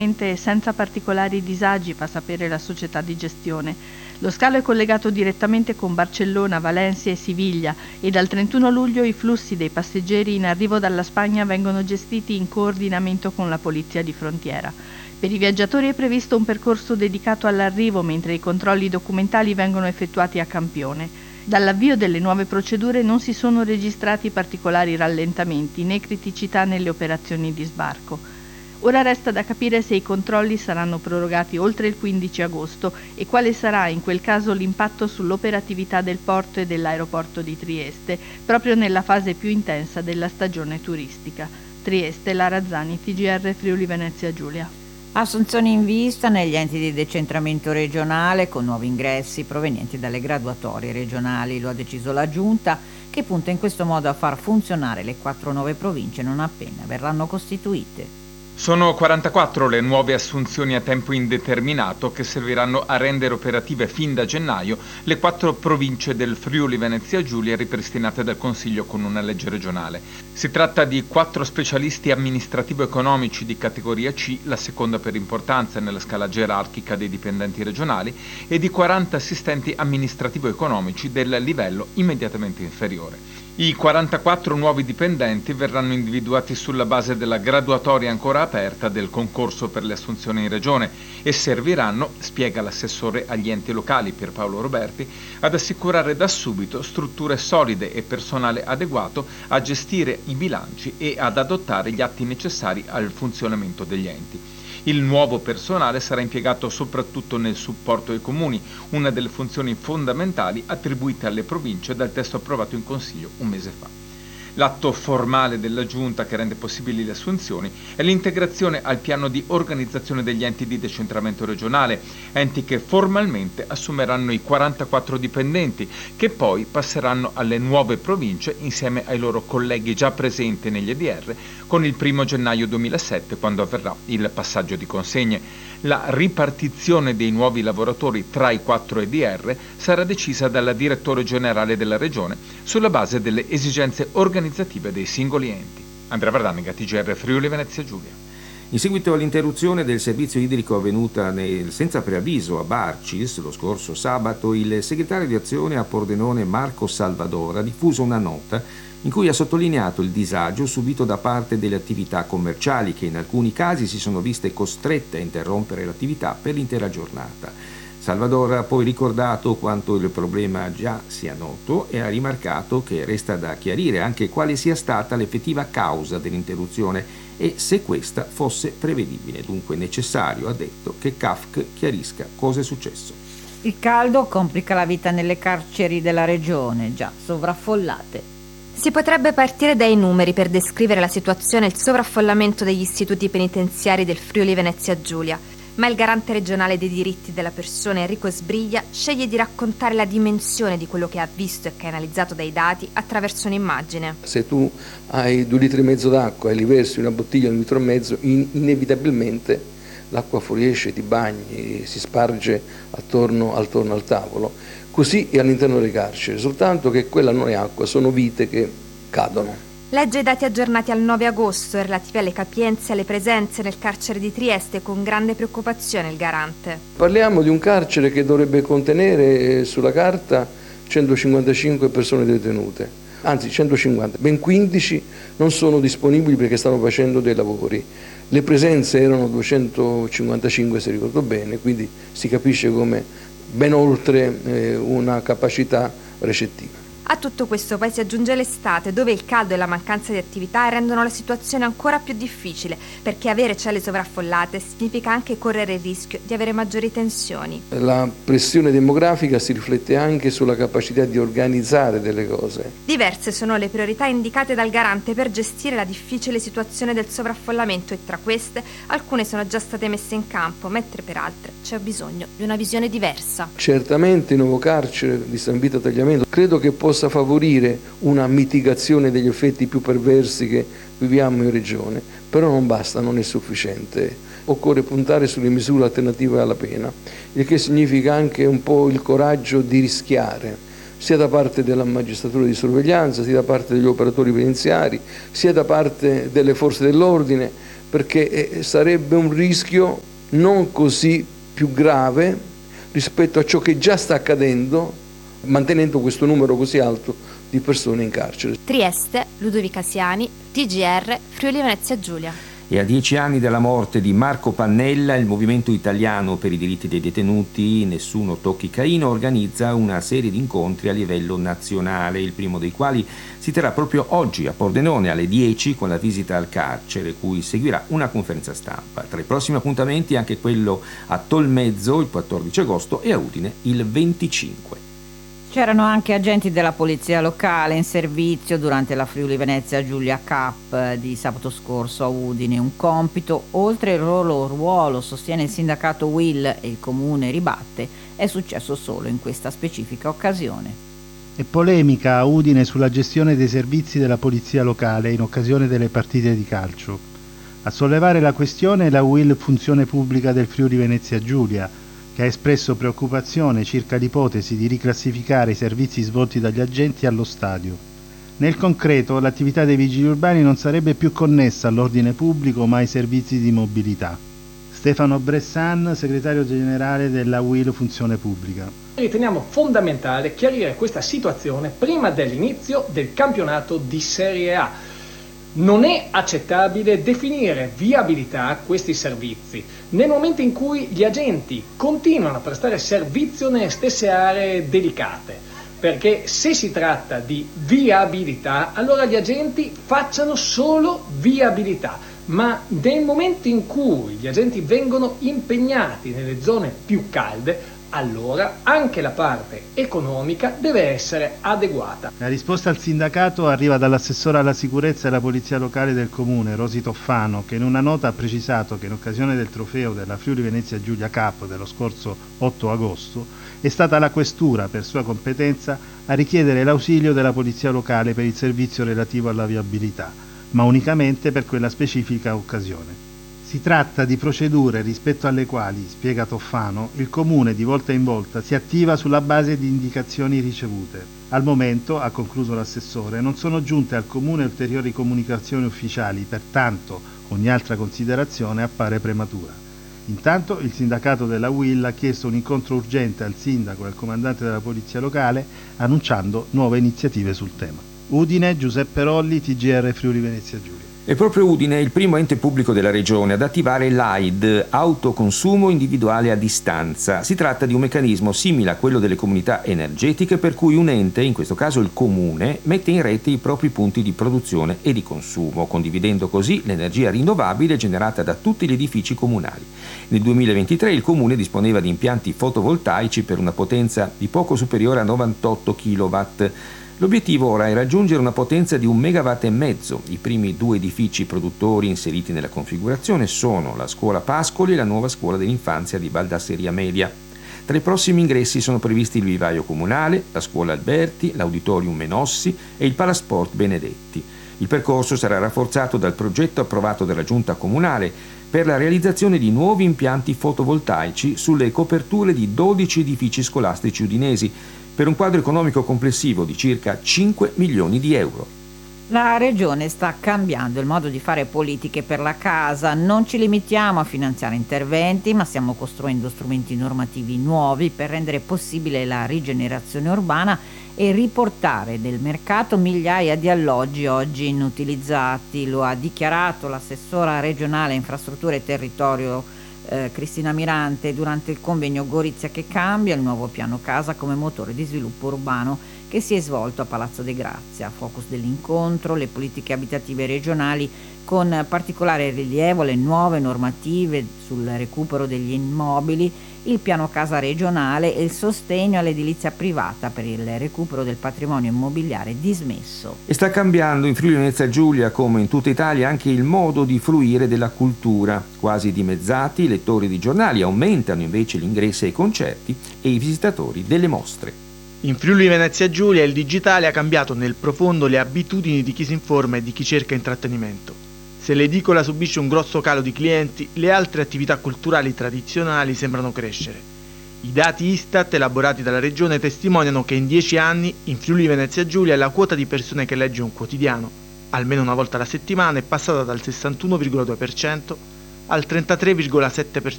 e senza particolari disagi, fa sapere la società di gestione. Lo scalo è collegato direttamente con Barcellona, Valencia e Siviglia e dal 31 luglio i flussi dei passeggeri in arrivo dalla Spagna vengono gestiti in coordinamento con la polizia di frontiera. Per i viaggiatori è previsto un percorso dedicato all'arrivo, mentre i controlli documentali vengono effettuati a campione. Dall'avvio delle nuove procedure non si sono registrati particolari rallentamenti né criticità nelle operazioni di sbarco. Ora resta da capire se i controlli saranno prorogati oltre il 15 agosto e quale sarà in quel caso l'impatto sull'operatività del porto e dell'aeroporto di Trieste, proprio nella fase più intensa della stagione turistica. Trieste, Lara Zani, TGR Friuli Venezia Giulia. Assunzioni in vista negli enti di decentramento regionale con nuovi ingressi provenienti dalle graduatorie regionali. Lo ha deciso la Giunta, che punta in questo modo a far funzionare le 4 nuove province non appena verranno costituite. Sono 44 le nuove assunzioni a tempo indeterminato che serviranno a rendere operative fin da gennaio le 4 province del Friuli Venezia Giulia ripristinate dal Consiglio con una legge regionale. Si tratta di 4 specialisti amministrativo-economici di categoria C, la seconda per importanza nella scala gerarchica dei dipendenti regionali, e di 40 assistenti amministrativo-economici del livello immediatamente inferiore. I 44 nuovi dipendenti verranno individuati sulla base della graduatoria ancora aperta del concorso per le assunzioni in regione e serviranno, spiega l'assessore agli enti locali Pierpaolo Roberti, ad assicurare da subito strutture solide e personale adeguato a gestire i bilanci e ad adottare gli atti necessari al funzionamento degli enti. Il nuovo personale sarà impiegato soprattutto nel supporto ai comuni, una delle funzioni fondamentali attribuite alle province dal testo approvato in Consiglio un mese fa. L'atto formale della Giunta che rende possibili le assunzioni è l'integrazione al piano di organizzazione degli enti di decentramento regionale, enti che formalmente assumeranno i 44 dipendenti, che poi passeranno alle nuove province insieme ai loro colleghi già presenti negli EDR con il 1 gennaio 2007, quando avverrà il passaggio di consegne. La ripartizione dei nuovi lavoratori tra i 4 EDR sarà decisa dal direttore generale della regione sulla base delle esigenze organizzative dei singoli enti. Andrea Vardaniga, TGR Friuli Venezia Giulia. In seguito all'interruzione del servizio idrico avvenuta senza preavviso a Barcis lo scorso sabato, il segretario di Azione a Pordenone Marco Salvador ha diffuso una nota in cui ha sottolineato il disagio subito da parte delle attività commerciali che in alcuni casi si sono viste costrette a interrompere l'attività per l'intera giornata. Salvador ha poi ricordato quanto il problema già sia noto e ha rimarcato che resta da chiarire anche quale sia stata l'effettiva causa dell'interruzione e se questa fosse prevedibile. Dunque necessario, ha detto, che CAFC chiarisca cosa è successo. Il caldo complica la vita nelle carceri della regione, già sovraffollate. Si potrebbe partire dai numeri per descrivere la situazione e il sovraffollamento degli istituti penitenziari del Friuli Venezia Giulia, ma il garante regionale dei diritti della persona Enrico Sbriglia sceglie di raccontare la dimensione di quello che ha visto e che ha analizzato dai dati attraverso un'immagine. Se tu hai 2,5 litri d'acqua e li versi in una bottiglia di 1,5 litri, inevitabilmente l'acqua fuoriesce, ti bagni, si sparge attorno al tavolo. Così è all'interno delle carceri, soltanto che quella non è acqua, sono vite che cadono. Legge i dati aggiornati al 9 agosto relativi alle capienze e alle presenze nel carcere di Trieste con grande preoccupazione il garante. Parliamo di un carcere che dovrebbe contenere sulla carta 155 persone detenute, anzi 150, ben 15 non sono disponibili perché stanno facendo dei lavori. Le presenze erano 255 se ricordo bene, quindi si capisce come ben oltre una capacità recettiva. A tutto questo poi si aggiunge l'estate, dove il caldo e la mancanza di attività rendono la situazione ancora più difficile, perché avere celle sovraffollate significa anche correre il rischio di avere maggiori tensioni. La pressione demografica si riflette anche sulla capacità di organizzare delle cose. Diverse sono le priorità indicate dal garante per gestire la difficile situazione del sovraffollamento e tra queste alcune sono già state messe in campo, mentre per altre c'è bisogno di una visione diversa. Certamente il nuovo carcere di San Vito a Tagliamento credo che possa favorire una mitigazione degli effetti più perversi che viviamo in regione, però non basta, non è sufficiente. Occorre puntare sulle misure alternative alla pena, il che significa anche un po' il coraggio di rischiare, sia da parte della magistratura di sorveglianza, sia da parte degli operatori penitenziari, sia da parte delle forze dell'ordine, perché sarebbe un rischio non così più grave rispetto a ciò che già sta accadendo, mantenendo questo numero così alto di persone in carcere. Trieste, Ludovica Siani, TGR, Friuli Venezia Giulia. E a 10 anni dalla morte di Marco Pannella, il Movimento Italiano per i diritti dei detenuti Nessuno tocchi Caino organizza una serie di incontri a livello nazionale, il primo dei quali si terrà proprio oggi a Pordenone alle 10 con la visita al carcere, cui seguirà una conferenza stampa. Tra i prossimi appuntamenti anche quello a Tolmezzo il 14 agosto e a Udine il 25. C'erano anche agenti della polizia locale in servizio durante la Friuli Venezia Giulia Cup di sabato scorso a Udine. Un compito, oltre il loro ruolo, sostiene il sindacato UIL e il comune ribatte, è successo solo in questa specifica occasione. E polemica a Udine sulla gestione dei servizi della polizia locale in occasione delle partite di calcio. A sollevare la questione è la UIL Funzione Pubblica del Friuli Venezia Giulia, che ha espresso preoccupazione circa l'ipotesi di riclassificare i servizi svolti dagli agenti allo stadio. Nel concreto, l'attività dei vigili urbani non sarebbe più connessa all'ordine pubblico ma ai servizi di mobilità. Stefano Bressan, segretario generale della UIL Funzione Pubblica. Riteniamo fondamentale chiarire questa situazione prima dell'inizio del campionato di Serie A. Non è accettabile definire viabilità a questi servizi nel momento in cui gli agenti continuano a prestare servizio nelle stesse aree delicate, perché se si tratta di viabilità, allora gli agenti facciano solo viabilità, ma nel momento in cui gli agenti vengono impegnati nelle zone più calde, allora anche la parte economica deve essere adeguata. La risposta al sindacato arriva dall'assessore alla sicurezza e alla polizia locale del comune, Rosi Toffano, che in una nota ha precisato che in occasione del trofeo della Friuli Venezia Giulia Cup dello scorso 8 agosto è stata la questura, per sua competenza, a richiedere l'ausilio della polizia locale per il servizio relativo alla viabilità, ma unicamente per quella specifica occasione. Si tratta di procedure rispetto alle quali, spiega Toffano, il Comune di volta in volta si attiva sulla base di indicazioni ricevute. Al momento, ha concluso l'assessore, non sono giunte al Comune ulteriori comunicazioni ufficiali, pertanto ogni altra considerazione appare prematura. Intanto il sindacato della UIL ha chiesto un incontro urgente al sindaco e al comandante della polizia locale, annunciando nuove iniziative sul tema. Udine, Giuseppe Rolli, TGR Friuli Venezia Giulia. E proprio Udine è il primo ente pubblico della regione ad attivare l'AID, autoconsumo individuale a distanza. Si tratta di un meccanismo simile a quello delle comunità energetiche per cui un ente, in questo caso il comune, mette in rete i propri punti di produzione e di consumo, condividendo così l'energia rinnovabile generata da tutti gli edifici comunali. Nel 2023 il comune disponeva di impianti fotovoltaici per una potenza di poco superiore a 98 kW. L'obiettivo ora è raggiungere una potenza di 1,5 MW. I primi 2 edifici produttori inseriti nella configurazione sono la Scuola Pascoli e la nuova Scuola dell'Infanzia di Baldasseria Media. Tra i prossimi ingressi sono previsti il vivaio comunale, la Scuola Alberti, l'Auditorium Menossi e il Palasport Benedetti. Il percorso sarà rafforzato dal progetto approvato dalla Giunta Comunale per la realizzazione di nuovi impianti fotovoltaici sulle coperture di 12 edifici scolastici udinesi, per un quadro economico complessivo di circa 5 milioni di euro. La Regione sta cambiando il modo di fare politiche per la casa. Non ci limitiamo a finanziare interventi, ma stiamo costruendo strumenti normativi nuovi per rendere possibile la rigenerazione urbana e riportare nel mercato migliaia di alloggi oggi inutilizzati. Lo ha dichiarato l'assessora regionale infrastrutture e territorio Cristina Mirante durante il convegno Gorizia che cambia, il nuovo piano casa come motore di sviluppo urbano che si è svolto a Palazzo de Grazia. Focus dell'incontro, le politiche abitative regionali, con particolare rilievo le nuove normative sul recupero degli immobili, il piano casa regionale e il sostegno all'edilizia privata per il recupero del patrimonio immobiliare dismesso. E sta cambiando in Friuli Venezia Giulia, come in tutta Italia, anche il modo di fruire della cultura. Quasi dimezzati i lettori di giornali, aumentano invece gli ingressi ai concerti e i visitatori delle mostre. In Friuli Venezia Giulia il digitale ha cambiato nel profondo le abitudini di chi si informa e di chi cerca intrattenimento. Se l'edicola subisce un grosso calo di clienti, le altre attività culturali tradizionali sembrano crescere. I dati Istat elaborati dalla Regione testimoniano che in 10 anni in Friuli Venezia Giulia la quota di persone che legge un quotidiano almeno una volta alla settimana, è passata dal 61,2% al 33,7%